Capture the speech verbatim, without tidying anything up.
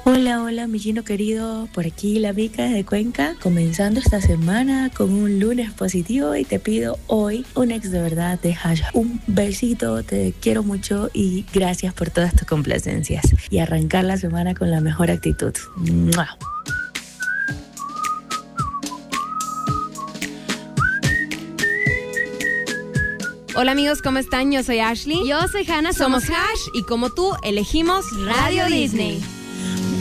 Hola, hola, mi Gino querido, por aquí la Mica de Cuenca, comenzando esta semana con un lunes positivo y te pido hoy un ex de verdad de Hash. Un besito, te quiero mucho y gracias por todas tus complacencias. Y arrancar la semana con la mejor actitud. ¡Mua! Hola amigos, ¿cómo están? Yo soy Ashley. Yo soy Hannah. Somos Hash y como tú, elegimos Radio Disney.